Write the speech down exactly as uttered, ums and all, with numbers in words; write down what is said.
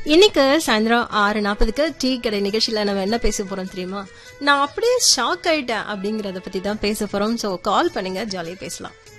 இன்னைக்கு சாயந்தரம் ஆறு நாற்பதுக்கு டீ கடை நிகழ்ச்சியில நம்ம என்ன பேச போறோம் தெரியுமா? நான் அப்படியே ஷாக் ஆயிட்டேன் அப்படிங்கறத பத்தி தான் பேச போறோம். சோ கால் பண்ணுங்க, ஜாலியா பேசலாம்.